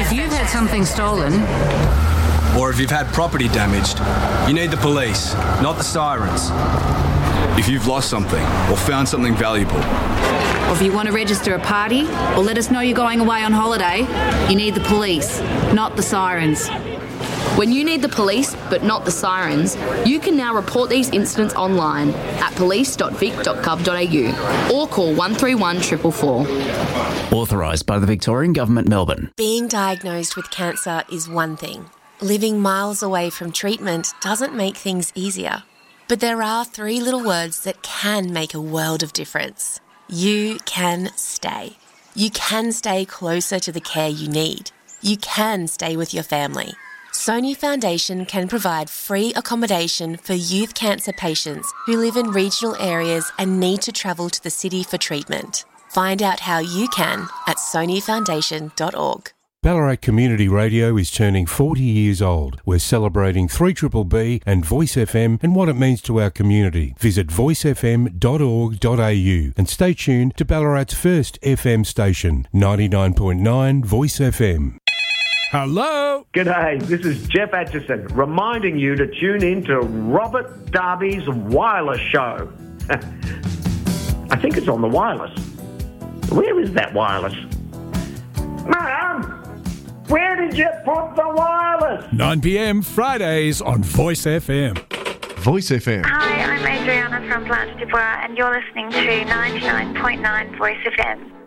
If you've had something stolen, or if you've had property damaged, you need the police, not the sirens. If you've lost something or found something valuable, or if you want to register a party or let us know you're going away on holiday, you need the police, not the sirens. When you need the police, but not the sirens, you can now report these incidents online at police.vic.gov.au or call 131 444. Authorised by the Victorian Government, Melbourne. Being diagnosed with cancer is one thing. Living miles away from treatment doesn't make things easier. But there are 3 little words that can make a world of difference. You can stay. You can stay closer to the care you need. You can stay with your family. Sony Foundation can provide free accommodation for youth cancer patients who live in regional areas and need to travel to the city for treatment. Find out how you can at sonyfoundation.org. Ballarat Community Radio is turning 40 years old. We're celebrating 3BBB and Voice FM and what it means to our community. Visit voicefm.org.au and stay tuned to Ballarat's first FM station, 99.9 Voice FM. Hello. G'day, this is Jeff Atchison, reminding you to tune in to Robert Darby's Wireless Show. I think it's on the wireless. Where is that wireless? Mum, where did you put the wireless? 9 p.m. Fridays on Voice FM. Voice FM. Hi, I'm Adriana from Blanche Dubois, and you're listening to 99.9 Voice FM.